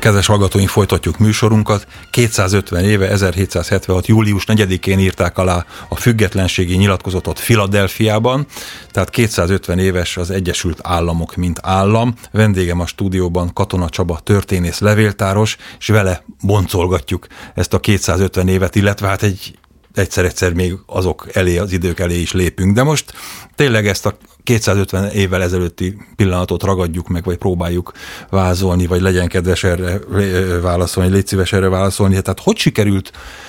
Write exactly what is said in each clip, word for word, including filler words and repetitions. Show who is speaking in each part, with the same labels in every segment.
Speaker 1: Kedves hallgatóink, folytatjuk műsorunkat. kétszázötven éve, ezerhétszázhetvenhat. július negyedikén írták alá a függetlenségi nyilatkozatot Philadelphiában, tehát kétszázötven éves az Egyesült Államok, mint állam. Vendégem a stúdióban Katona Csaba történész, levéltáros, és vele boncolgatjuk ezt a kétszázötven évet, illetve hát egy egyszer-egyszer még azok elé, az idők elé is lépünk. De most tényleg ezt a kétszázötven évvel ezelőtti pillanatot ragadjuk meg, vagy próbáljuk vázolni, vagy legyen kedves erre válaszolni, légy szíves erre válaszolni. Tehát hogy sikerült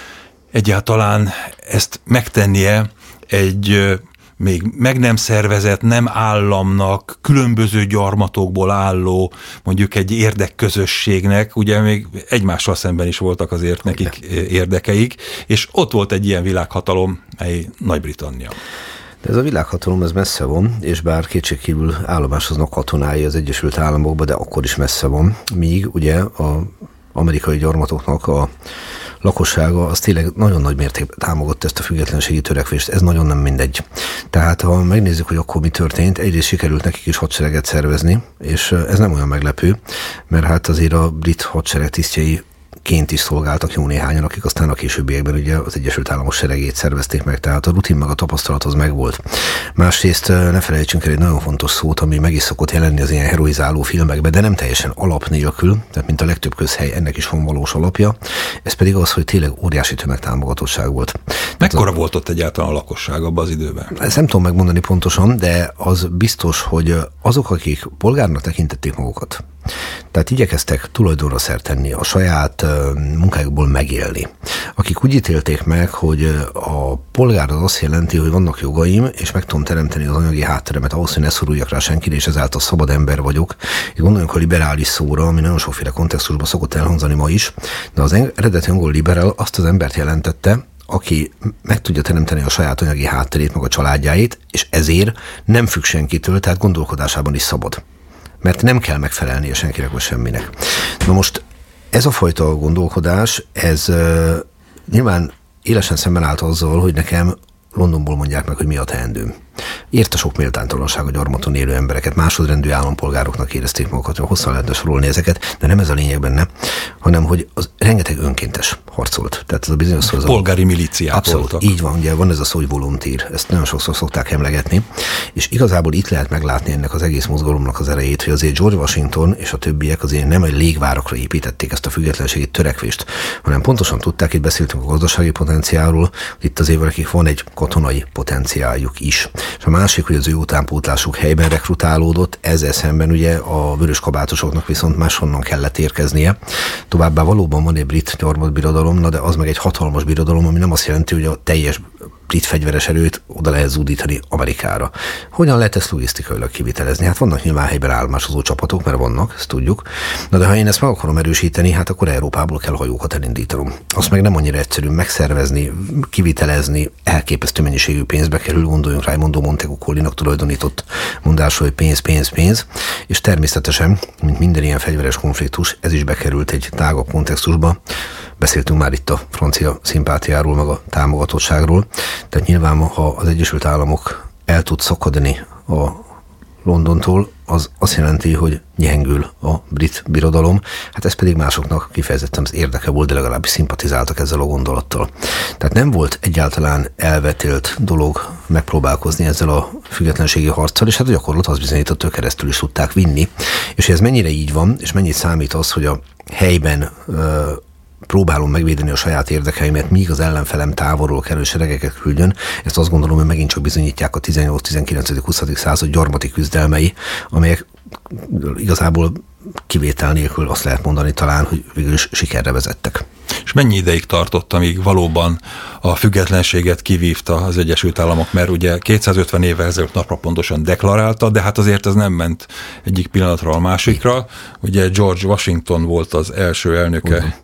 Speaker 1: egyáltalán ezt megtennie egy még meg nem szervezett, nem államnak, különböző gyarmatokból álló, mondjuk egy érdekközösségnek, ugye még egymással szemben is voltak azért nekik érdekeik, és ott volt egy ilyen világhatalom, mely Nagy-Britannia.
Speaker 2: De ez a világhatalom, ez messze van, és bár kétségkívül állomásoznak katonái az Egyesült Államokba, de akkor is messze van, míg ugye az amerikai gyarmatoknak a lakossága az tényleg nagyon nagy mértékben támogatta ezt a függetlenségi törekvést, ez nagyon nem mindegy. Tehát ha megnézzük, hogy akkor mi történt, egyrészt sikerült nekik is hadsereget szervezni, és ez nem olyan meglepő, mert hát azért a brit hadsereg tisztjei ként is szolgáltak jó néhányan, akik aztán a későbbiekben ugye az Egyesült Államok seregét szervezték meg, tehát a rutin meg a tapasztalat az megvolt. Másrészt ne felejtsünk el egy nagyon fontos szót, ami meg is szokott jelenni az ilyen heroizáló filmekben, de nem teljesen alap nélkül, tehát mint a legtöbb közhely, ennek is van valós alapja, ez pedig az, hogy tényleg óriási tömegtámogatottság volt.
Speaker 1: Mekkora a... volt ott egyáltalán a lakosság abban az időben?
Speaker 2: Ezt nem tudom megmondani pontosan, de az biztos, hogy azok, akik polgárnak tekintették magukat, tehát igyekeztek tulajdonra szert tenni, a saját munkájukból megélni. Akik úgy ítélték meg, hogy a polgár az azt jelenti, hogy vannak jogaim, és meg tudom teremteni az anyagi hátteremet ahhoz, hogy ne szoruljak rá senkire, és ezáltal szabad ember vagyok. Itt gondoljunk a liberális szóra, ami nagyon sokféle kontextusban szokott elhangzani ma is, de az eredeti angol liberál azt az embert jelentette, aki meg tudja teremteni a saját anyagi hátterét, meg a családjáit, és ezért nem függ senkitől, tehát gondolkodásában is szabad. Mert nem kell megfelelnie senkinek vagy semminek. Na most ez a fajta gondolkodás, ez uh, nyilván élesen szemben állt azzal, hogy nekem Londonból mondják meg, hogy mi a teendőm. Érte sok méltánytalanság a gyarmaton élő embereket, másodrendű állampolgároknak érezték magukat, hogy hosszan lehetne sorolni ezeket, de nem ez a lényeg benne, hanem hogy az rengeteg önkéntes harcolt. Tehát ez a bizonyos szó,
Speaker 1: polgári milíciák
Speaker 2: abszolút,
Speaker 1: voltak.
Speaker 2: Így van, ugye van ez a szó, hogy volunteer, ezt nagyon sokszor szokták emlegetni, és igazából itt lehet meglátni ennek az egész mozgalomnak az erejét, hogy azért George Washington és a többiek azért nem egy légvárakra építették ezt a függetlenségi törekvést, hanem pontosan tudták, itt beszéltünk a gazdasági potenciálról, hogy itt azért valakik van egy katonai potenciáljuk is. És a másik, hogy az ő utánpótlásuk helyben rekrutálódott, ezzel szemben ugye a vöröskabátosoknak viszont máshonnan kellett érkeznie. Továbbá valóban van egy brit gyarmatbirodalom, na de az meg egy hatalmas birodalom, ami nem azt jelenti, hogy a teljes brit fegyveres erőt oda lehet zúdítani Amerikára. Hogyan lehet ezt logisztikailag kivitelezni? Hát vannak nyilván helyben állomásozó csapatok, mert vannak, ezt tudjuk. Na de ha én ezt meg akarom erősíteni, hát akkor Európából kell hajókat elindítanom. Azt meg nem annyira egyszerű megszervezni, kivitelezni, elképesztő mennyiségű pénzbe kerül, gondoljunk rá, mondó Montego Collinak tulajdonított mondásról, hogy pénz, pénz, pénz, és természetesen, mint minden ilyen fegyveres konfliktus, ez is bekerült egy tágabb kontextusba. Beszéltünk már itt a francia szimpátiáról, meg a támogatottságról. Tehát nyilván, ha az Egyesült Államok el tud szakadni a Londontól, az azt jelenti, hogy gyengül a brit birodalom, hát ez pedig másoknak kifejezetten az érdeke volt, de legalábbis szimpatizáltak ezzel a gondolattal. Tehát nem volt egyáltalán elvetélt dolog megpróbálkozni ezzel a függetlenségi harccal, és hát a gyakorlat az bizonyított, hogy keresztül is tudták vinni. És ez mennyire így van, és mennyit számít az, hogy a helyben ö, próbálom megvédeni a saját érdekeimet, míg az ellenfelem távolról kerül seregeket küldjön. Ezt azt gondolom, hogy megint csak bizonyítják a tizennyolc tizenkilenc huszadik század gyarmati küzdelmei, amelyek igazából kivétel nélkül azt lehet mondani talán, hogy végül is sikerre vezettek.
Speaker 1: És mennyi ideig tartott, amíg valóban a függetlenséget kivívta az Egyesült Államok, mert ugye kétszázötven évvel ezelőtt napra pontosan deklarálta, de hát azért ez nem ment egyik pillanatra a másikra. Ugye George Washington volt az első elnöke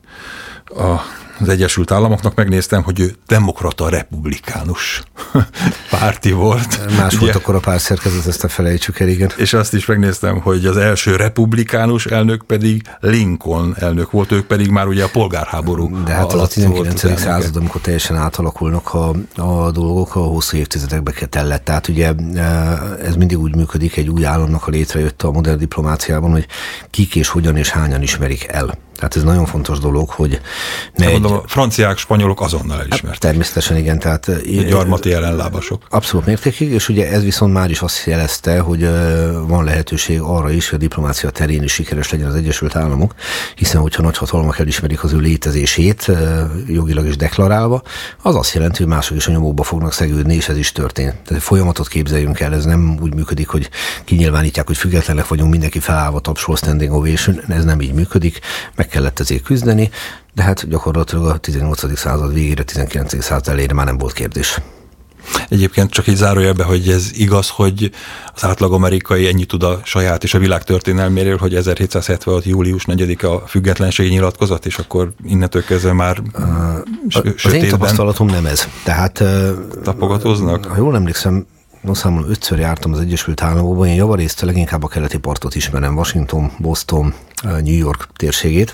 Speaker 1: a az Egyesült Államoknak, megnéztem, hogy ő demokrata republikánus párti volt.
Speaker 2: Más volt akkor a pártszerkezet, ezt a felejtsük el, igen.
Speaker 1: És azt is megnéztem, hogy az első republikánus elnök pedig Lincoln elnök volt, ők pedig már ugye a polgárháború.
Speaker 2: De hát az a tizenkilencedik század, amikor teljesen átalakulnak a, a dolgok, a hosszú évtizedekbe tellett. Tehát ugye ez mindig úgy működik, egy új államnak a létrejött a modern diplomáciában, hogy kik és hogyan és hányan ismerik el. Tehát ez nagyon fontos dolog, hogy ne egy...
Speaker 1: Mondom, a franciák, spanyolok azonnal elismerték.
Speaker 2: Természetesen igen, tehát...
Speaker 1: Gyarmati ellenlábasok.
Speaker 2: Abszolút mértékig, és ugye ez viszont már is azt jelezte, hogy van lehetőség arra is, hogy a diplomácia terén is sikeres legyen az Egyesült Államok, hiszen hogyha nagyhatalmak elismerik az ő létezését, jogilag is deklarálva, az azt jelenti, hogy mások is a nyomokba fognak szegődni, és ez is történt. Tehát folyamatot képzeljünk el, ez nem úgy működik, hogy kinyilvánítják, hogy függetlenek vagyunk, mindenki felállva tapsol, standing ovation, ez nem így működik, meg kellett ezért küzdeni, de hát gyakorlatilag a tizennyolcadik század végére, tizenkilencedik század elejére már nem volt kérdés.
Speaker 1: Egyébként csak így zárójelbe, hogy ez igaz, hogy az átlag amerikai ennyit tud a saját és a világ történelméről, hogy ezerhétszázhetvenhat. július negyedike a függetlenségi nyilatkozat, és akkor innentől kezdve már
Speaker 2: uh, Az én tapasztalatom nem ez. Tehát
Speaker 1: tapogatóznak?
Speaker 2: Ha jól emlékszem, számomra ötször jártam az Egyesült Államokban, én javarészt leginkább a keleti partot ismerem, Washington, Boston, New York térségét,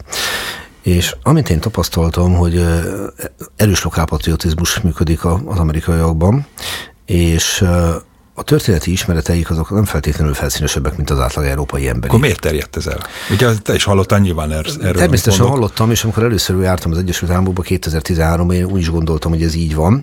Speaker 2: és amint én tapasztaltam, hogy erős lokálpatriotizmus működik az amerikaiakban, és a történeti ismereteik azok nem feltétlenül felszínesebbek, mint az átlag európai emberi.
Speaker 1: Akkor miért terjedt ez el? Ugye te is hallottál nyilván erről.
Speaker 2: Természetesen hallottam, és amikor először jártam az Egyesült Államokba kétezer-tizenháromban, én úgy is gondoltam, hogy ez így van.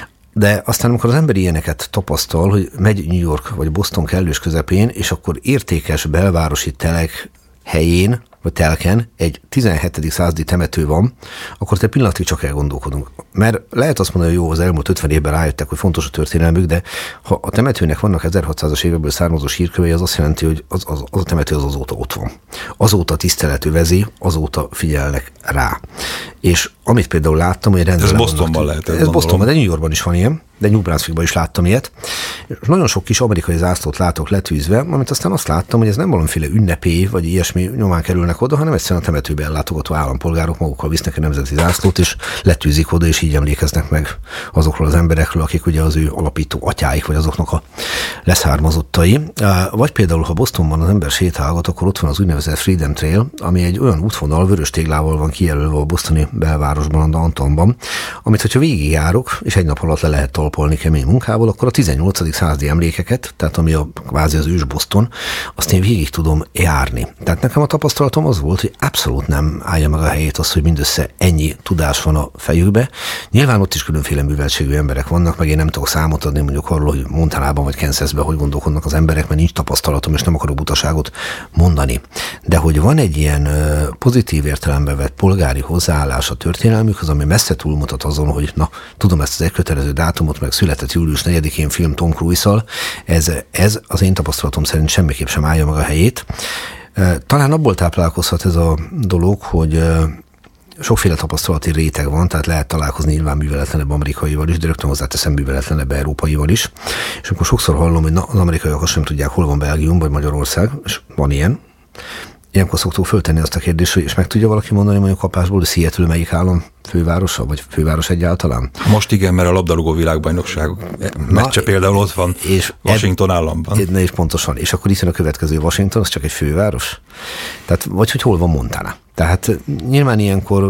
Speaker 2: De aztán, amikor az ember ilyeneket tapasztal, hogy megy New York vagy Boston kellős közepén, és akkor értékes belvárosi telek helyén, vagy telken egy tizenhetedik századi temető van, akkor te pillanatig csak elgondolkodunk. Mert lehet azt mondani, hogy jó, az elmúlt ötven évben rájöttek, hogy fontos a történelmük, de ha a temetőnek vannak ezerhatszázas évekből származó sírkövei, az azt jelenti, hogy az, az, az a temető az azóta ott van. Azóta tisztelet övezi, azóta figyelnek rá. És amit például láttam, hogy rendben...
Speaker 1: Ez Bostonban lehet.
Speaker 2: Ez Bostonban, de New Yorkban is van ilyen, de New Brunswickban is láttam ilyet. És nagyon sok kis amerikai zászlót látok letűzve, amit aztán azt láttam, hogy ez nem valamiféle ünnepély, vagy ilyesmi nyomán kerülnek oda, hanem egyszerűen a temetőbe ellátogató állampolgárok magukkal visznek egy nemzeti zászlót, és letűzik oda, és így emlékeznek meg azokról az emberekről, akik ugye az ő alapító atyáik, vagy azoknak a leszármazottai. Vagy például, ha Bostonban az ember sétálgat, akkor ott van az úgynevezett Freedom Trail, ami egy olyan útvonal, vörös téglával van kijelölve a bostoni belvárosban, a Downtownban, amit, hogyha végigjárok, és egy nap alatt le lehet talpolni kemény munkából, akkor a tizennyolcadik századi emlékeket, tehát ami a kvázi az ős Boston, azt én végig tudom járni. Tehát nekem a tapasztalatom az volt, hogy abszolút nem állja meg a helyét az, hogy mindössze ennyi tudás van a fejükbe. Nyilván ott is különféle műveltségű emberek vannak, meg én nem tudok számot adni mondjuk arról, hogy Montanában vagy Kansasben hogy gondolkodnak az emberek, mert nincs tapasztalatom, és nem akarok butaságot mondani. De hogy van egy ilyen pozitív értelemben vett polgári hozzáállás a történelmükhöz, ami messze túlmutat azon, hogy na, tudom ezt az elkötelező dátumot, meg született július negyedikén film Tom Cruise-szal, ez, ez az én tapasztalatom szerint semmiképp sem állja meg a helyét. Talán abból táplálkozhat ez a dolog, hogy sokféle tapasztalati réteg van, tehát lehet találkozni nyilván műveletlenebb amerikaival is, de rögtön hozzáteszem műveletlenebb európaival is. És akkor sokszor hallom, hogy na, az amerikaiak azt sem tudják, hol van Belgium vagy Magyarország, és van ilyen. Ilyenkor szoktuk föltenni azt a kérdést, hogy és meg tudja valaki mondani mondjuk kapásból, hogy Seattle melyik állam fővárosa, vagy főváros egyáltalán?
Speaker 1: Most igen, mert a labdarúgó világbajnokság meccse például ott van, és Washington eb, államban.
Speaker 2: Ne is pontosan. És akkor hiszen a következő Washington, az csak egy főváros? Tehát, vagy hogy hol van Montana? Tehát nyilván ilyenkor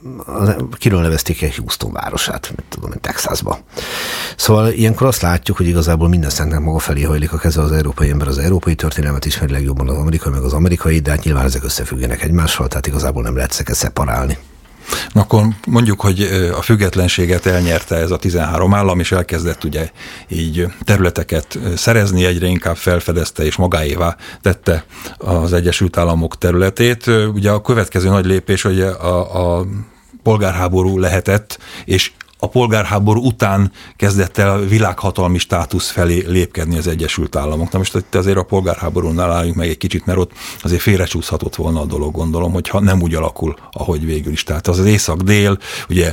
Speaker 2: kiről nevezték el Houston városát, mit tudom, Texasba. Szóval ilyenkor azt látjuk, hogy igazából minden szentnek maga felé hajlik a keze az európai ember, az európai történelmet ismeri legjobban az amerikai, meg az amerikai, de hát nyilván ezek összefüggenek egymással, tehát igazából nem lehet ezeket szeparálni.
Speaker 1: Na akkor mondjuk, hogy a függetlenséget elnyerte ez a tizenhárom állam, és elkezdett ugye így területeket szerezni, egyre inkább felfedezte és magáévá tette az Egyesült Államok területét. Ugye a következő nagy lépés, hogy a, a polgárháború lehetett, és a polgárháború után kezdett el világhatalmi státusz felé lépkedni az Egyesült Államok. Na most itt azért a polgárháborúnál álljunk meg egy kicsit, mert ott azért félrecsúszhatott volna a dolog, gondolom, hogyha nem úgy alakul, ahogy végül is. Tehát az, az észak-dél, ugye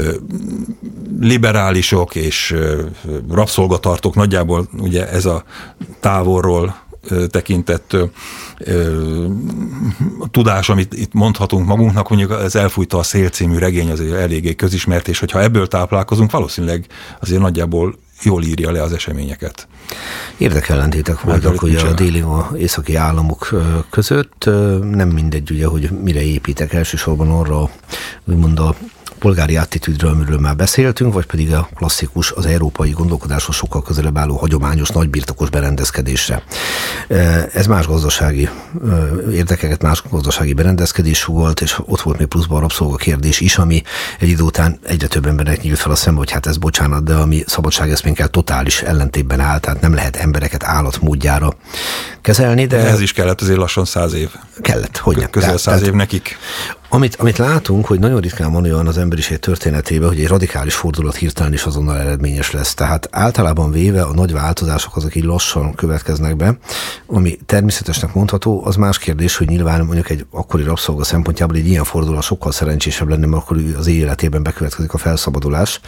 Speaker 1: liberálisok és rabszolgatartók, nagyjából ugye ez a távolról tekintett ö, ö, tudás, amit itt mondhatunk magunknak, mondjuk az Elfújta a szél című regény azért eléggé közismert, és hogyha ebből táplálkozunk, valószínűleg azért nagyjából jól írja le az eseményeket.
Speaker 2: Érdekellentétek voltak ugye a déli, a északi államok között. Nem mindegy ugye, hogy mire építek, elsősorban arra úgymond a polgári attitűdről, amiről már beszéltünk, vagy pedig a klasszikus, az európai gondolkodáshoz sokkal közelebb álló hagyományos nagybirtokos berendezkedésre. Ez más gazdasági érdekeket, más gazdasági berendezkedés volt, és ott volt még pluszban a rabszolga kérdés is, ami egy idő után egyre több embernek nyílt fel a szembe, hogy hát ez bocsánat, de a mi szabadságeszménkkel totális ellentétben áll, tehát nem lehet embereket állatmódjára kezelni, de...
Speaker 1: Ez is kellett azért lassan száz év.
Speaker 2: Kellett, hogy nem.
Speaker 1: Közel száz év nekik.
Speaker 2: Amit, amit látunk, hogy nagyon ritkán van olyan az emberiség történetében, hogy egy radikális fordulat hirtelen is azonnal eredményes lesz. Tehát általában véve a nagy változások azok így lassan következnek be, ami természetesnek mondható, az más kérdés, hogy nyilván mondjuk egy akkori rabszolga szempontjából egy ilyen fordulat sokkal szerencsésebb lenne, mert akkor az életében bekövetkezik a felszabadulás.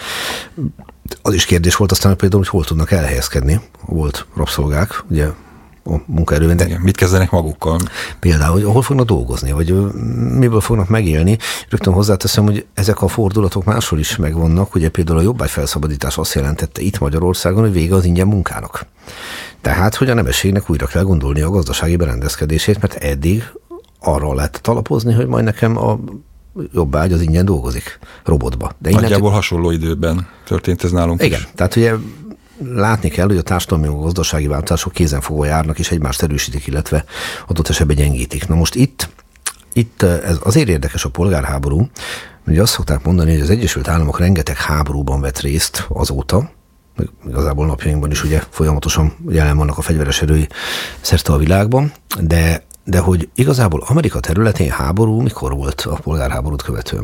Speaker 2: Az is kérdés volt aztán például, hogy hol tudnak elhelyezkedni. Volt rabszolgák, ugye, a munkaerőben. De
Speaker 1: igen, mit kezdenek magukkal?
Speaker 2: Például, hogy hol fognak dolgozni, vagy miből fognak megélni. Rögtön hozzáteszem, hogy ezek a fordulatok máshol is megvannak. Ugye például a jobbágyfelszabadítás azt jelentette itt Magyarországon, hogy vége az ingyen munkának. Tehát, hogy a nemességnek újra kell gondolni a gazdasági berendezkedését, mert eddig arra lehet alapozni, hogy majd nekem a jobbágy az ingyen dolgozik robotba. De
Speaker 1: nagyjából innen... hasonló időben történt ez nálunk
Speaker 2: igen,
Speaker 1: is.
Speaker 2: Tehát ugye látni kell, hogy a társadalmi és gazdasági változások kézenfogva járnak, és egymást erősítik, illetve adott esetben gyengítik. Na most itt, itt ez azért érdekes a polgárháború, hogy azt szokták mondani, hogy az Egyesült Államok rengeteg háborúban vett részt azóta, igazából napjainkban is ugye folyamatosan jelen vannak a fegyveres erői szerte a világban, de, de hogy igazából Amerika területén háború mikor volt a polgárháborút követően?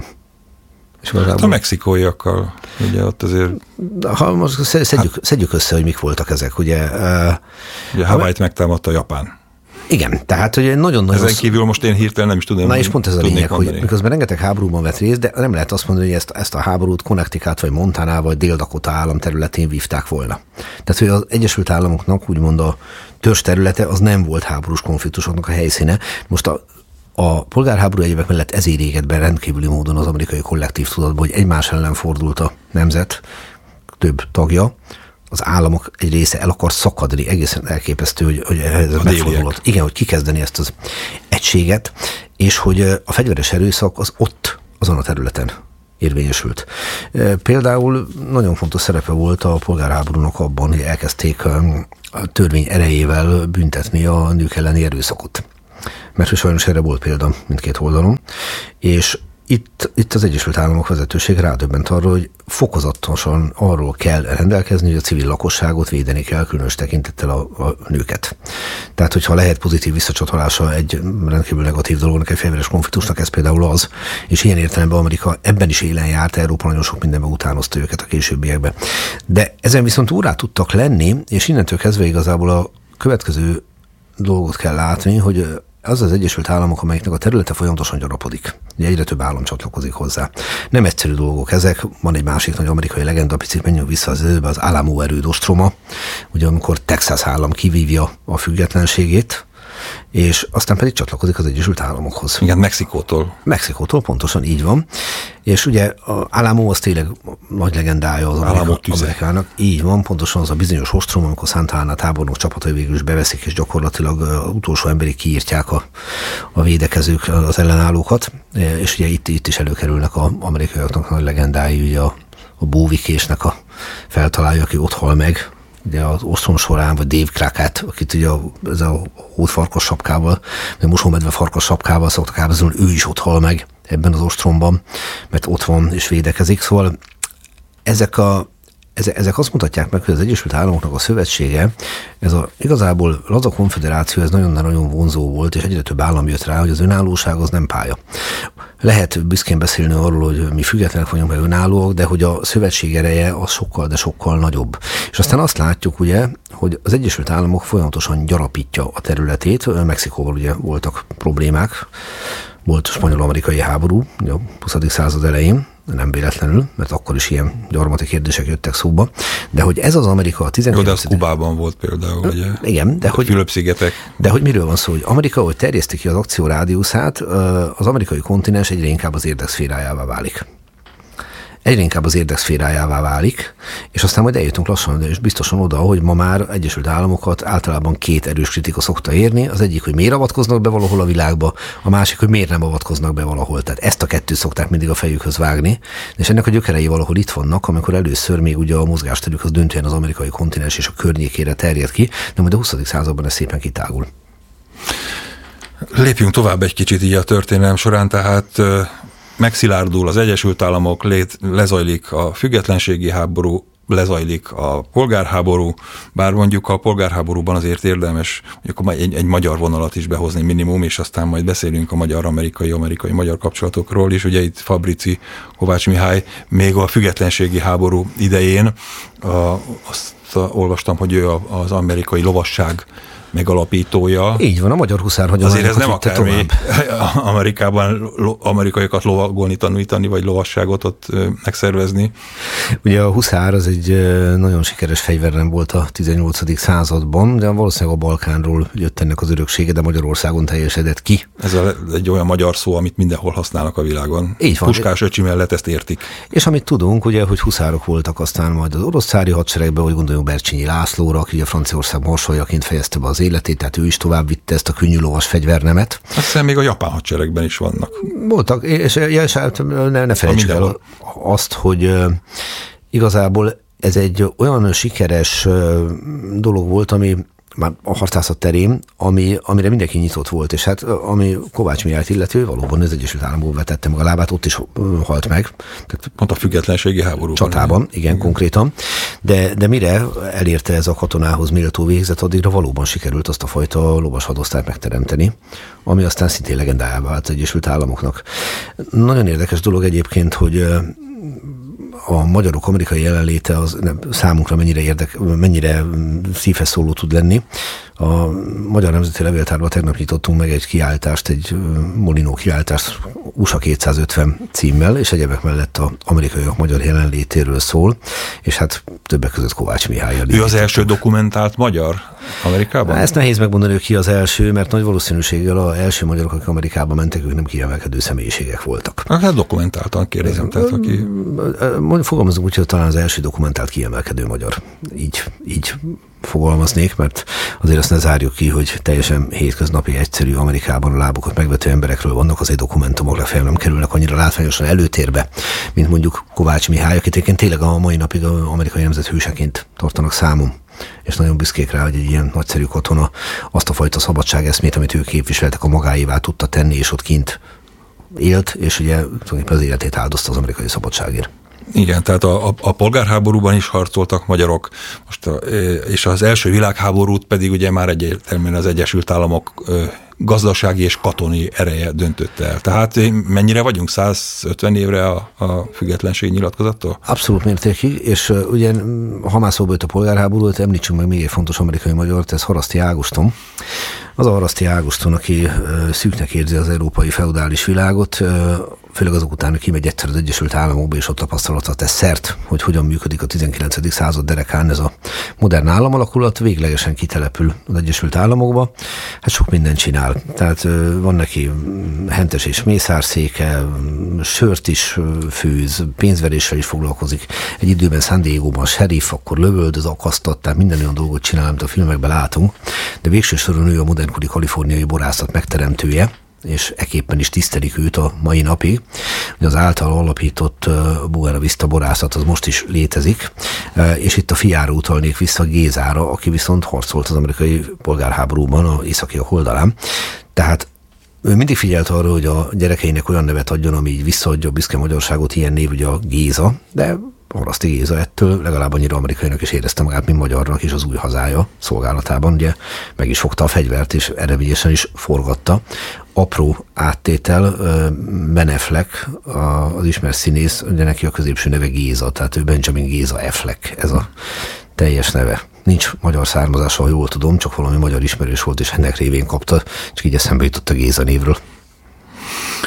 Speaker 1: Hát a mexikóiakkal, ugye ott azért...
Speaker 2: Ha most szedjük, hát, szedjük össze, hogy mik voltak ezek, ugye...
Speaker 1: Ugye Hawaii-t megtámadta Japán.
Speaker 2: Igen, tehát hogy nagyon-nagyon...
Speaker 1: Ezen kívül most én hirtelen nem is tudom.
Speaker 2: Na és pont ez a lényeg, mondani. Hogy miközben rengeteg háborúban vett részt, de nem lehet azt mondani, hogy ezt, ezt a háborút Connecticut vagy Montana vagy Dél-Dakota állam területén vívták volna. Tehát, hogy az Egyesült Államoknak úgymond a törzs területe az nem volt háborús konfliktusoknak a helyszíne. Most a A polgárháború egyébek mellett ezért égett be rendkívüli módon az amerikai kollektív tudatba, hogy egymás ellen fordult a nemzet több tagja, az államok egy része el akar szakadni, egészen elképesztő, hogy, hogy ez megfordulott. Igen, hogy kikezdeni ezt az egységet, és hogy a fegyveres erőszak az ott, azon a területen érvényesült. Például nagyon fontos szerepe volt a polgárháborúnak abban, hogy elkezdték a törvény erejével büntetni a nők elleni erőszakot. Mert hogy sajnos erre volt példa mindkét oldalon, és itt, itt az Egyesült Államok vezetőség rádöbbent arra, hogy fokozatosan arról kell rendelkezni, hogy a civil lakosságot védeni kell, különös tekintettel a, a nőket. Tehát, hogyha lehet pozitív visszacsatolása egy rendkívül negatív dolognak, egy fegyveres konfliktusnak, ez például az, és ilyen értelemben Amerika ebben is élen járt, Európa nagyon sok mindenben utánozta őket a későbbiekben. De ezen viszont úrá tudtak lenni, és innentől kezdve igazából a következő dolgot kell látni, hogy az az Egyesült Államok, amelyiknek a területe folyamatosan gyarapodik. Ugye egyre több állam csatlakozik hozzá. Nem egyszerű dolgok ezek. Van egy másik nagy amerikai legenda, picit menjünk vissza az előbb, az Alamo erőd ostroma, ugye amikor Texas állam kivívja a függetlenségét, és aztán pedig csatlakozik az Egyesült Államokhoz.
Speaker 1: Igen, Mexikótól.
Speaker 2: Mexikótól, pontosan így van. És ugye az Alamo az tényleg nagy legendája az Amerika, Amerikának. Így van, pontosan az a bizonyos ostrom, amikor Santa Anna tábornok csapatai végül is beveszik, és gyakorlatilag az utolsó emberig kiírtják a, a védekezők, az ellenállókat. És ugye itt, itt is előkerülnek az amerikaiaknak nagy legendái, ugye a, a bóvikésnek a feltalálja, aki ott hal meg, ugye az ostrom során, vagy Dave Crockett, akit ugye a, ez a hódfarkas sapkával, vagy mosómedve farkas sapkával szoktak ábrázolni, ő is ott hal meg ebben az ostromban, mert ott van és védekezik. Szóval ezek, a, ezek azt mutatják meg, hogy az Egyesült Államoknak a szövetsége, ez a igazából laza konfederáció, ez nagyon-nagyon vonzó volt, és egyre több állam jött rá, hogy az önállóság az nem pálya. Lehet büszkén beszélni arról, hogy mi függetlenek vagyunk, meg önállóak, de hogy a szövetség ereje az sokkal, de sokkal nagyobb. És aztán azt látjuk ugye, hogy az Egyesült Államok folyamatosan gyarapítja a területét, Mexikóval ugye voltak problémák, volt spanyol-amerikai háború a huszadik század elején, nem véletlenül, mert akkor is ilyen gyarmati kérdések jöttek szóba, de hogy ez az Amerika a tizenkilencedik
Speaker 1: Jó, de az Kubában volt például, ugye?
Speaker 2: Igen, de hogy,
Speaker 1: Fülöp-szigetek.
Speaker 2: De hogy miről van szó, hogy Amerika, hogy terjeszti ki az akció rádiuszát, az amerikai kontinens egyre inkább az érdekszférájává válik. egyre inkább az érdekszférájává válik, és aztán majd eljutunk lassan, de is biztosan oda, hogy ma már Egyesült Államokat általában két erős kritika szokta érni. Az egyik, hogy miért avatkoznak be valahol a világba, a másik, hogy miért nem avatkoznak be valahol. Tehát ezt a kettőt szokták mindig a fejükhöz vágni, és ennek a gyökerei valahol itt vannak, amikor először még ugye a mozgásterük az döntően az amerikai kontinens és a környékére terjed ki, de majd a huszadik században ez szépen kitágul.
Speaker 1: Lépjünk tovább egy kicsit így a történelem során, tehát megszilárdul az Egyesült Államok, lét, lezajlik a függetlenségi háború, lezajlik a polgárháború, bár mondjuk a polgárháborúban azért érdemes mondjuk egy, egy magyar vonalat is behozni minimum, és aztán majd beszélünk a magyar-amerikai, amerikai-magyar kapcsolatokról is. Ugye itt Fabrici, Kovács Mihály még a függetlenségi háború idején a, azt olvastam, hogy ő az amerikai lovasság megalapítója.
Speaker 2: Így van, a magyar huszár hagyományokat.
Speaker 1: Azért ez nem akármi Amerikában amerikaiakat lovagolni, tanítani, vagy lovasságot ott megszervezni.
Speaker 2: Ugye a huszár az egy nagyon sikeres fegyverrend volt a tizennyolcadik században, de valószínűleg a Balkánról jött ennek az öröksége, de Magyarországon teljesedett ki.
Speaker 1: Ez egy olyan magyar szó, amit mindenhol használnak a világon.
Speaker 2: Így van.
Speaker 1: Puskás öcsi mellett ezt értik.
Speaker 2: És amit tudunk, ugye, hogy huszárok voltak aztán majd az orosz cári hadseregben, hogy gondoljunk Bercsényi Lászlóra, aki a Franciaország marsaljaként fejezte be az életét, tehát ő is tovább vitte ezt a könnyű lovas fegyvernemet.
Speaker 1: Aztán még a japán hadseregben is vannak.
Speaker 2: Voltak, és, és ne, ne felejtsük el azt, hogy uh, igazából ez egy olyan sikeres uh, dolog volt, ami már a harcászat terén, ami, amire mindenki nyitott volt, és hát ami Kovács Mihályt illető, valóban az Egyesült Államokból vetette meg a lábát, ott is halt meg.
Speaker 1: Tehát pont a függetlenségi háborúban.
Speaker 2: Csatában, igen, igen, konkrétan. De, de mire elérte ez a katonához méltó végzet, addigra valóban sikerült azt a fajta lovas hadosztályt megteremteni, ami aztán szintén legendájá vált az Egyesült Államoknak. Nagyon érdekes dolog egyébként, hogy a magyarok amerikai jelenléte az nem, számunkra mennyire érdek, mennyire szívhez szóló tud lenni. A Magyar Nemzeti Levéltárban tegnap nyitottunk meg egy kiáltást, egy Molinó kiáltást u es á kétszázötven címmel, és egyebek mellett az amerikaiak magyar jelenlétéről szól, és hát többek között Kovács Mihályal.
Speaker 1: Ő az első dokumentált magyar Amerikában?
Speaker 2: Ezt nehéz megmondani, hogy ki az első, mert nagy valószínűséggel az első magyarok, akik Amerikába mentek, ők nem kiemelkedő személyiségek voltak.
Speaker 1: Hát dokumentáltan kérdezem, tehát aki...
Speaker 2: Fogalmazunk úgy, hogy talán az első dokumentált kiemelkedő magyar. Így, így fogalmaznék, mert azért azt ne zárjuk ki, hogy teljesen hétköznapi, egyszerű Amerikában a lábukat megvető emberekről vannak, azért dokumentumok legfeljebb nem kerülnek annyira látványosan előtérbe, mint mondjuk Kovács Mihály, akit egyébként tényleg a mai napig az amerikai nemzet hőseként tartanak számon, és nagyon büszkék rá, hogy egy ilyen nagyszerű katona azt a fajta szabadságeszmét, amit ők képviseltek, a magáévá tudta tenni, és ott kint élt, és ugye tulajdonképpen az életét áldozta az amerikai szabadságért.
Speaker 1: Igen, tehát a, a, a polgárháborúban is harcoltak magyarok, most a, és az első világháborút pedig ugye már egyértelműen az Egyesült Államok gazdasági és katonai ereje döntötte el. Tehát mennyire vagyunk száz ötven évre a, a függetlenség nyilatkozattól?
Speaker 2: Abszolút mértékig, és uh, ugye ha már szóba jött a polgárháborút, említsünk meg még egy fontos amerikai magyart, ez Haraszti Ágoston. Az a Haraszti Ágoston, aki uh, szűknek érzi az európai feudális világot, uh, főleg azok után, hogy kimegy egyszer az Egyesült Államokba, és ott tapasztalatot tesz szert, hogy hogyan működik a tizenkilencedik század derekán ez a modern államalakulat, véglegesen kitelepül az Egyesült Államokba. Hát sok mindent csinál. Tehát van neki hentes és mészárszéke, sört is főz, pénzveréssel is foglalkozik. Egy időben San Diegóban sheriff, akkor lövöldöz, akasztat, tehát minden olyan dolgot csinál, amit a filmekben látunk. De végső soron ő a modernkori kaliforniai borászat megteremtője, és ekképpen is tisztelik őt a mai napig. Az által alapított Buena Vista borászat az most is létezik, és itt a fiára utalnék vissza, Gézára, aki viszont harcolt az amerikai polgárháborúban az északiak oldalán. Tehát ő mindig figyelt arra, hogy a gyerekeinek olyan nevet adjon, ami így visszaadja a büszke magyarságot, ilyen név ugye a Géza, de Haraszti Géza ettől legalább annyira amerikainak is érezte magát, mint magyarnak is az új hazája szolgálatában. Ugye meg is fogta a fegyvert, és eredményesen is forgatta. Apró áttétel, Ben Affleck, az ismert színész, ugye neki a középső neve Géza, tehát ő Benjamin Géza Affleck, ez a teljes neve. Nincs magyar származása, ha jól tudom, csak valami magyar ismerős volt, és ennek révén kapta, csak így eszembe jutott a Géza névről.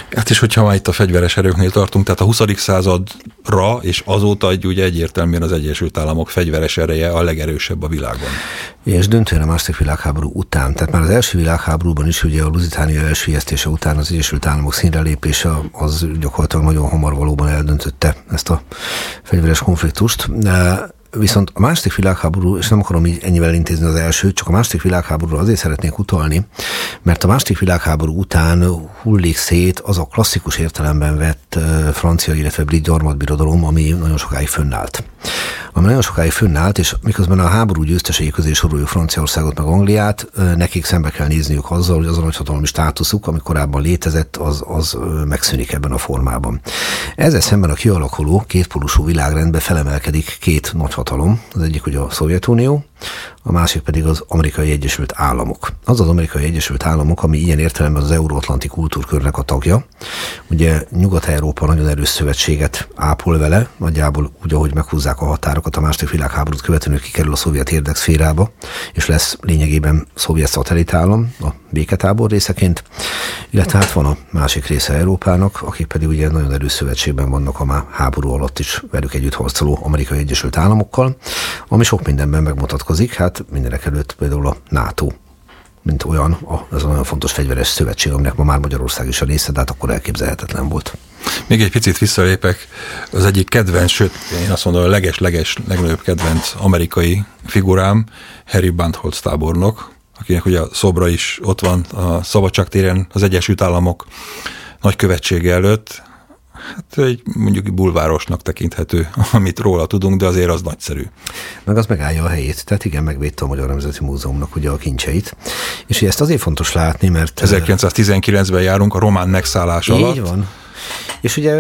Speaker 1: Hát és hogyha már itt a fegyveres erőknél tartunk, tehát a huszadik századra és azóta egy, ugye egyértelműen az Egyesült Államok fegyveres ereje a legerősebb a világon.
Speaker 2: És döntően a második világháború után. Tehát már az első világháborúban is ugye a Lusitánia elsüllyesztése után az Egyesült Államok színre lépése az gyakorlatilag nagyon hamar valóban eldöntötte ezt a fegyveres konfliktust. De viszont a második világháború, és nem akarom így ennyivel intézni az elsőt, csak a második világháborúra azért szeretnék utalni, mert a második világháború után hullik szét az a klasszikus értelemben vett francia, illetve brit gyarmatbirodalom, ami nagyon sokáig fönnállt. Ami nagyon sokáig fönnállt, és miközben a háború győztesei közé soroljuk Franciaországot meg Angliát, nekik szembe kell nézniük azzal, hogy az a nagyhatalmi státuszuk, ami korábban létezett, az, az megszűnik ebben a formában. Ezzel szemben a kialakuló kétpólusú világrendbe felemelkedik két nagyhatalom, az egyik ugye a Szovjetunió, a másik pedig az Amerikai Egyesült Államok. Az az Amerikai Egyesült Államok, ami ilyen értelemben az Euró-Atlanti kultúrkörnek a tagja. Ugye Nyugat-Európa nagyon erős szövetséget ápol vele, nagyjából úgy, ahogy meghúzzák a határokat, a második világháborút követően kikerül a szovjet érdekszférába, és lesz lényegében szovjet szatellitállam a béketábor részeként, illetve hát van a másik része Európának, akik pedig ugye nagyon erős szövetségben vannak a már háború alatt is velük együtt harcoló Amerikai Egyesült Államokkal, ami sok mindenben megmutatkozik, hát mindenek előtt például a NATO, mint olyan, a, ez olyan fontos fegyveres szövetség, aminek ma már Magyarország is a része, de hát akkor elképzelhetetlen volt.
Speaker 1: Még egy picit visszalépek, az egyik kedvenc, sőt, én azt mondom, a leges-leges, legnagyobb kedvenc amerikai figurám, Harry Bandholz tábornok, akinek ugye a szobra is ott van a Szabadságtéren, az Egyesült Államok nagykövetsége előtt. Hát egy mondjuk bulvárosnak tekinthető, amit róla tudunk, de azért az nagyszerű.
Speaker 2: Meg az megállja a helyét, tehát igen, megvédte a Magyar Nemzeti Múzeumnak ugye a kincseit. És ezt azért fontos látni, mert...
Speaker 1: ezerkilencszáztizenkilencben járunk a román megszállás alatt.
Speaker 2: Így van. És ugye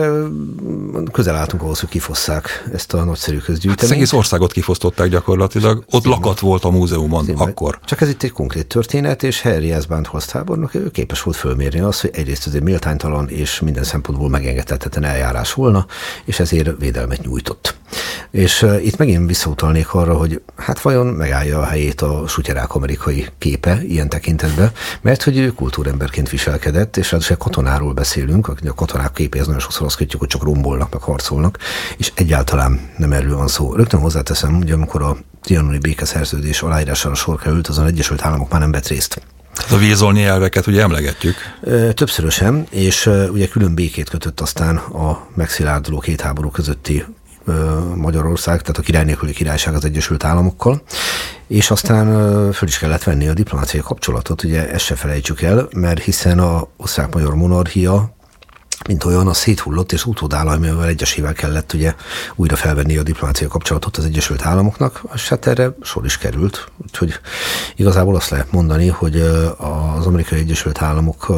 Speaker 2: közel álltunk ahhoz, hogy kifosszák ezt a nagyszerű közgyűjteményt.
Speaker 1: Hát az egész országot kifosztották gyakorlatilag. Ott Színben. Lakat volt a múzeumon Színben. Akkor.
Speaker 2: Csak ez itt egy konkrét történet, és Harry S. Bandholz tábornok ő képes volt fölmérni azt, hogy egyrészt azért méltánytalan és minden szempontból megengedhetetlen eljárás volna, és ezért védelmet nyújtott. És uh, itt megint visszautalnék arra, hogy hát vajon megállja a helyét a sutyerák amerikai képe ilyen tekintetben, mert hogy ő kultúremberként viselkedett, és ráadásul katonáról beszélünk, a katonák képéhez nagyon sokszor azt kötjük, hogy csak rombolnak, meg harcolnak, és egyáltalán nem erről van szó. Rögtön hozzáteszem, hogy amikor a trianoni békeszerződés aláírására sor került, azon Egyesült Államok már nem vett részt.
Speaker 1: Hát a vízolni elveket ugye emlegetjük.
Speaker 2: Többszörösen, és ugye külön békét kötött aztán a megszilárduló két háború közötti Magyarország, tehát a király nélküli királyság az Egyesült Államokkal, és aztán föl is kellett venni a diplomáciai kapcsolatot, ugye ezt se felejtsük el, mert hiszen a osztrák-magyar monarchia mint olyan, a széthullott, és utódállamával egyesével kellett ugye újra felvenni a diplomáciai kapcsolatot az Egyesült Államoknak, és hát erre sor is került. Úgyhogy igazából azt lehet mondani, hogy az Amerikai Egyesült Államok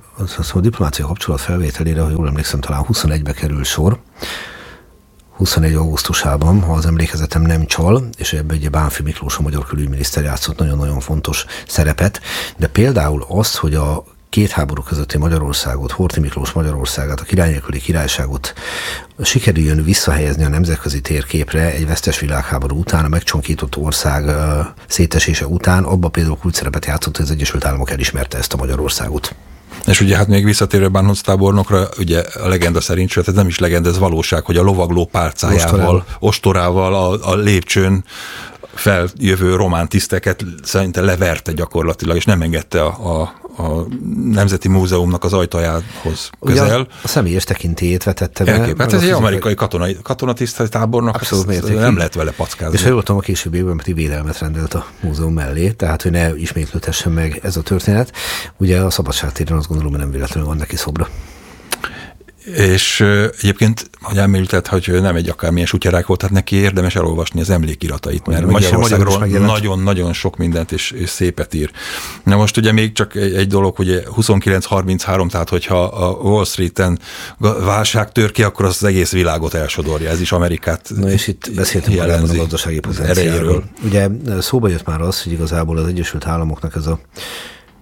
Speaker 2: a diplomáciai kapcsolat felvételére, ha jól emlékszem, talán huszonegybe kerül sor, huszonegy augusztusában, ha az emlékezetem nem csal, és ebben ugye Bánffy Miklós, a magyar külügyminiszter játszott nagyon-nagyon fontos szerepet, de például az, hogy a két háború közötti Magyarországot, Horthy Miklós Magyarországát, a király nélküli királyságot sikerüljön visszahelyezni a nemzetközi térképre egy vesztes világháború után, a megcsonkított ország szétesése után, abban például kulcsszerepet játszott, hogy az Egyesült Államok elismerte ezt a Magyarországot.
Speaker 1: És ugye hát még visszatérve Bandholz tábornokra, ugye a legenda szerint, sőt, ez nem is legenda, ez valóság, hogy a lovagló pálcájával, ostorával, ostorával a, a lépcsőn feljövő román tiszteket szerintem leverte gyakorlatilag, és nem engedte a, a, a Nemzeti Múzeumnak az ajtajához közel.
Speaker 2: Ugye a személyes tekintélyét vetette be.
Speaker 1: Elkép. Hát ez egy amerikai katonai, katonatiszt tábornok, abszolút mértékig. Nem lehet vele packázni.
Speaker 2: És ha jól tudom, a későbbi évben pedig védelmet rendelt a múzeum mellé, tehát hogy ne ismétlődhessen meg ez a történet. Ugye a Szabadságtéren azt gondolom, hogy nem véletlenül van neki szobra.
Speaker 1: És egyébként, hogy elmélyültet, hogy nem egy akármilyen sutyerák volt, tehát neki érdemes elolvasni az emlékiratait, mert Magyarországról nagyon-nagyon sok mindent és, és szépet ír. Na most ugye még csak egy, egy dolog, hogy huszonkilenc harminchárom, tehát hogyha a Wall Streeten válság tör ki, akkor az, az egész világot elsodorja, ez is Amerikát
Speaker 2: Na és itt beszéltünk már a gazdasági potenciálról. Ugye szóba jött már az, hogy igazából az Egyesült Államoknak ez a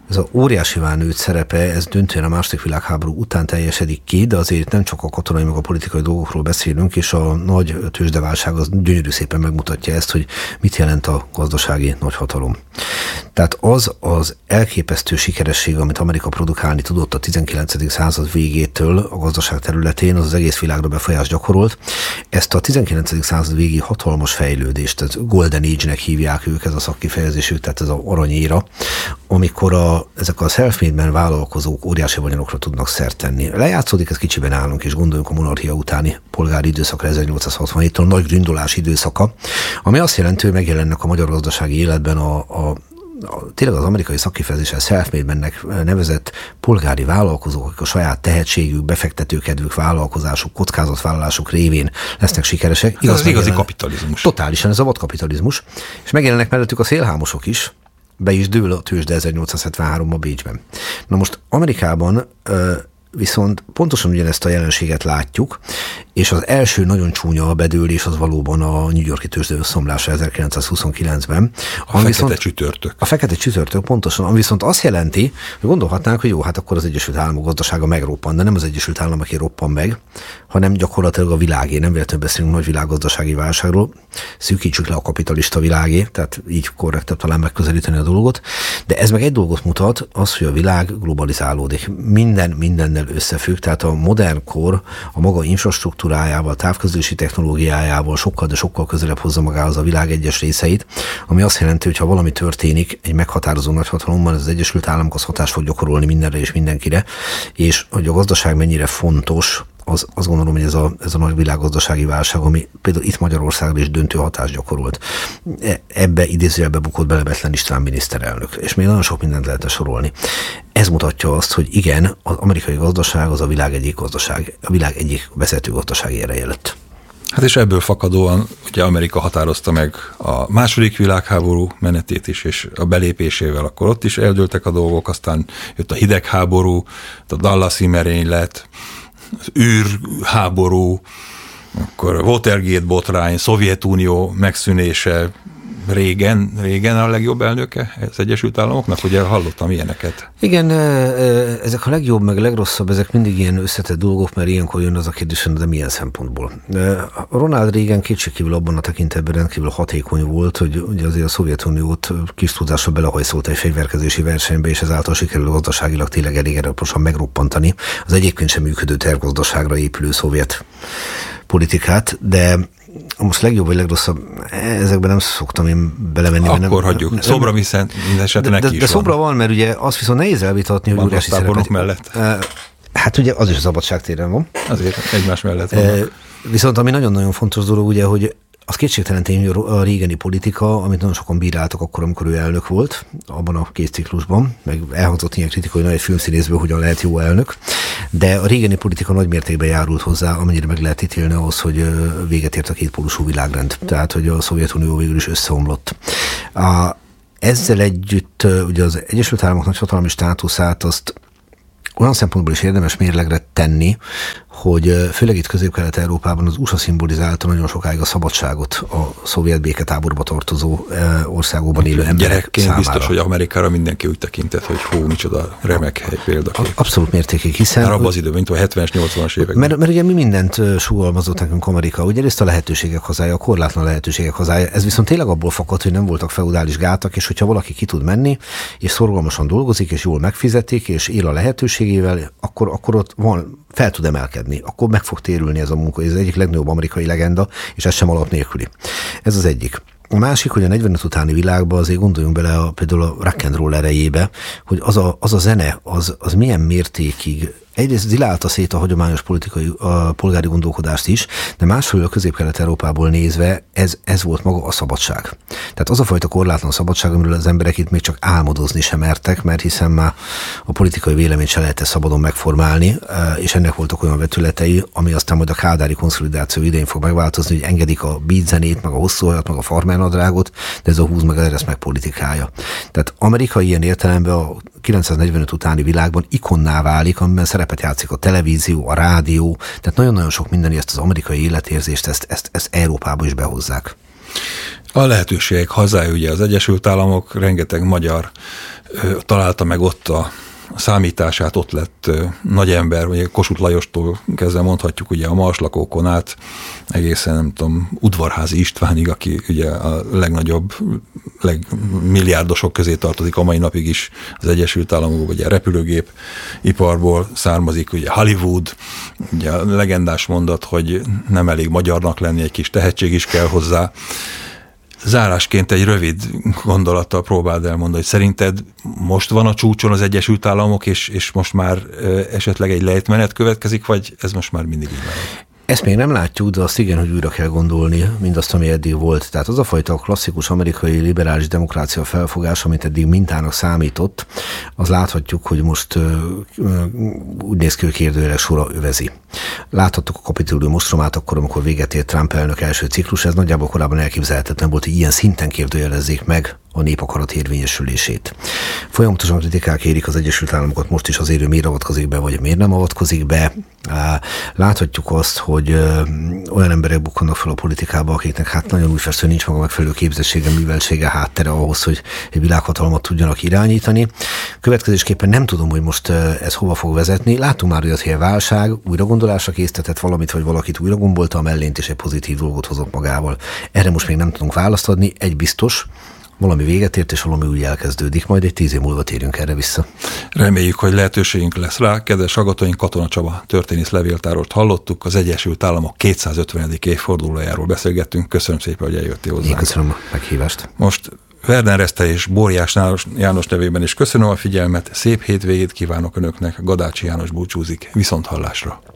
Speaker 2: Ez a óriásivá nőtt szerepe, ez döntően a második világháború után teljesedik ki, de azért nem csak a katonai, meg a politikai dolgokról beszélünk, és a nagy tőzsdeválság az gyönyörű szépen megmutatja ezt, hogy mit jelent a gazdasági nagyhatalom. Tehát az az elképesztő sikeresség, amit Amerika produkálni tudott a tizenkilencedik század végétől a gazdaság területén, az az egész világra befolyást gyakorolt. Ezt a tizenkilencedik század végi hatalmas fejlődést, tehát Golden Age-nek hívják ők, ez a szakkifejezésük, tehát ez az aranyéra, amikor a, ezek a self-made-ben vállalkozók óriási vagyonokra tudnak szert tenni. Lejátszódik ez kicsiben állunk, és gondoljunk a monarchia utáni polgári időszakra, ezernyolcszázhatvanhéttől nagy gründolási időszaka, ami azt jelenti, hogy megjelennek a magyar gazdasági életben a, a A, tényleg az amerikai szakkifejezéssel self-made-bennek nevezett polgári vállalkozók, akik a saját tehetségük, befektetőkedvük, vállalkozásuk, kockázatvállalásuk révén lesznek sikeresek.
Speaker 1: Ez az igazi kapitalizmus.
Speaker 2: Totálisan, ez a vadkapitalizmus. És megjelennek mellettük a szélhámosok is, be is dől a tőzsde ezernyolcszázhetvenháromban Bécsben. Na most Amerikában ö, viszont pontosan ugyanezt a jelenséget látjuk, és az első nagyon csúnya bedőlés az valóban a New York-i tőzsde összeomlása ezerkilencszázhuszonkilencben.
Speaker 1: A fekete viszont, csütörtök.
Speaker 2: A fekete csütörtök, pontosan. Ami viszont azt jelenti, hogy gondolhatnánk, hogy jó, hát akkor az Egyesült Államok gazdasága megroppan, de nem az Egyesült Államok, aki roppan meg, hanem gyakorlatilag a világé. Nem véletlenül beszélünk nagy világgazdasági válságról. Szűkítsük le a kapitalista világé, tehát így korrektebb talán megközelíteni a dolgot. De ez meg egy dolgot mutat, az, hogy a világ globalizálódik. Minden mindennel összefügg, tehát a modern kor a maga infrastruktúrájával, távközlési technológiájával sokkal, de sokkal közelebb hozza magához a világ egyes részeit, ami azt jelenti, hogy ha valami történik egy meghatározó nagyhatalomban, az Egyesült Államok az hatást fog gyakorolni mindenre és mindenkire, és hogy a gazdaság mennyire fontos, az, azt gondolom, hogy ez a, ez a nagy világgazdasági válság, ami például itt Magyarországra is döntő hatást gyakorolt. Ebbe idézőjelbe bukott bele Bethlen István miniszterelnök, és még nagyon sok mindent lehetne sorolni. Ez mutatja azt, hogy igen, az amerikai gazdaság az a világ egyik gazdaság, a világ egyik vezető gazdasági ereje lett.
Speaker 1: Hát és ebből fakadóan ugye Amerika határozta meg a második világháború menetét is, és a belépésével akkor ott is eldőltek a dolgok, aztán jött a hidegháború, a Dallasi merénylet, az űrháború, akkor Watergate botrány, Szovjetunió megszűnése, régen, régen a legjobb elnöke az Egyesült Államoknak, ugye hallottam ilyeneket.
Speaker 2: Igen, ezek a legjobb, meg a legrosszabb, ezek mindig ilyen összetett dolgok, mert ilyenkor jön az a kérdés, de milyen szempontból. Ronald Reagan kétségkívül abban a tekintetben rendkívül hatékony volt, hogy ugye azért a Szovjetuniót kis tudásra belehajszolt egy fegyverkezési versenybe, és ezáltal sikerül gazdaságilag tényleg elég erősen megroppantani az egyébként sem működő tervgazdaságra épülő szovjet politikát, de most legjobb vagy legrosszabb, ezekben nem szoktam én belemenni.
Speaker 1: Akkor
Speaker 2: nem,
Speaker 1: hagyjuk. Szobra viszont minden esetben neki
Speaker 2: de,
Speaker 1: is
Speaker 2: de
Speaker 1: van.
Speaker 2: szobra van, mert ugye azt viszont nehéz elvitatni, hogy óriási szerepet.
Speaker 1: Mellett.
Speaker 2: Hát ugye az is a szabadságtéren van.
Speaker 1: Azért egymás mellett vannak.
Speaker 2: Viszont ami nagyon-nagyon fontos dolog, ugye, hogy az kétségtelen tény, hogy a régeni politika, amit nagyon sokan bíráltak akkor, amikor ő elnök volt, abban a két ciklusban, meg elhangzott ilyen kritika, hogy nagy filmszínészből hogyan lehet jó elnök, de a régeni politika nagy mértékben járult hozzá, amennyire meg lehet ítélni ahhoz, hogy véget ért a kétpólusú világrend, tehát hogy a Szovjetunió végül is összeomlott. A, ezzel együtt ugye az Egyesült Államok nagyhatalmi státuszát azt olyan szempontból is érdemes mérlegre tenni, hogy főleg itt Közép-Kelet-Európában az u es á szimbolizálta nagyon sokáig a szabadságot a szovjet béketáborba tartozó országokban élő emberek
Speaker 1: Gyerekként
Speaker 2: számára.
Speaker 1: Biztos, hogy Amerikára mindenki úgy tekintett, hogy hú, micsoda remek hely példaként.
Speaker 2: Abszolút mértékig, hiszen...
Speaker 1: Már abban az időben, mint a hetvenes, nyolcvanas években.
Speaker 2: Mert, mert ugye mi mindent sugalmazott nekünk Amerika, ugye ezt a lehetőségek hazája, a korlátlan lehetőségek hazája, ez viszont tényleg abból fakad, hogy nem voltak feudális gátak, és hogyha valaki ki tud menni, és szorgalmasan dolgozik, és jól megfizetik, és él a lehetőségével, akkor, akkor ott van, fel tud emelkedni, akkor meg fog térülni ez a munka. Ez az egyik legnagyobb amerikai legenda, és ez sem alap nélküli. Ez az egyik. A másik, hogy a negyvenöt utáni világban azért gondoljunk bele a, például a rock and roll erejébe, hogy az a, az a zene, az, az milyen mértékig egyrészt zilálta szét a hagyományos politikai, a polgári gondolkodást is, de másfelől a Közép-Kelet-Európából nézve ez, ez volt maga a szabadság. Tehát az a fajta korlátlan szabadság, amiről az emberek itt még csak álmodozni sem mertek, mert hiszen már a politikai véleményt se lehetett szabadon megformálni, és ennek voltak olyan vetületei, ami aztán majd a kádári konszolidáció idején fog megváltozni, hogy engedik a beat zenét, meg a hosszú hajat, meg a farmernadrágot, de ez a húz meg az eresz meg politikája. Tehát Amerika ilyen értelemben a kilencszáznegyvenöt utáni világban ikonná válik, amiben szerepet játszik a televízió, a rádió, tehát nagyon-nagyon sok minden, ezt az amerikai életérzést, ezt, ezt, ezt Európába is behozzák.
Speaker 1: A lehetőségek hazája ugye az Egyesült Államok, rengeteg magyar találta meg ott a számítását, ott lett nagy ember, vagy Kossuth Lajostól kezdve mondhatjuk ugye a marslakókon át, egészen nem tudom, Udvarházi Istvánig, aki ugye a legnagyobb, legmilliárdosok közé tartozik a mai napig is az Egyesült Államokból, ugye a repülőgép iparból származik, ugye Hollywood, ugye a legendás mondat, hogy nem elég magyarnak lenni, egy kis tehetség is kell hozzá. Zárásként egy rövid gondolattal próbáld elmondani, hogy szerinted most van a csúcson az Egyesült Államok, és, és most már esetleg egy lejtmenet következik, vagy ez most már mindig így van?
Speaker 2: Ezt még nem látjuk, de azt igen, hogy újra kell gondolni mindazt, ami eddig volt. Tehát az a fajta klasszikus amerikai liberális demokrácia felfogás, amit eddig mintának számított, az láthatjuk, hogy most uh, úgy néz ki, hogy kérdőjeles sora övezi. Láthattuk a kapitúlium ostromát akkor, amikor véget ért Trump elnök első ciklus, ez nagyjából korábban elképzelhetetlen volt, hogy ilyen szinten kérdőjelezzék meg a népakarat érvényesülését. Folyamatosan kritikák érik az Egyesült Államokat most is azért, hogy miért avatkozik be, vagy miért nem avatkozik be. Láthatjuk azt, hogy olyan emberek bukkannak fel a politikába, akiknek hát nagyon újfestő nincs maga megfelelő képzettsége, műveltsége, háttere ahhoz, hogy egy világhatalmat tudjanak irányítani. Következésképpen nem tudom, hogy most ez hova fog vezetni. Látunk már olyat, hogy a válság újra gondolásra késztetett valamit, vagy valakit újra gombolta a mellényt, és egy pozitív dolgot hozott magával. Erre most még nem tudunk választ adni. Egy biztos, valami véget ért, és valami új elkezdődik. Majd egy tíz év múlva térünk erre vissza.
Speaker 1: Reméljük, hogy lehetőségünk lesz rá. Kedves hallgatóink, Katona Csaba történész levéltárost hallottuk. Az Egyesült Államok kétszázötvenedik évfordulójáról beszélgettünk. Köszönöm szépen, hogy eljöttél hozzánk.
Speaker 2: Én köszönöm a meghívást.
Speaker 1: Most Verden Reszte és Borjás János nevében is köszönöm a figyelmet. Szép hétvégét kívánok Önöknek. Gadácsi János búcsúzik. Viszonthallásra.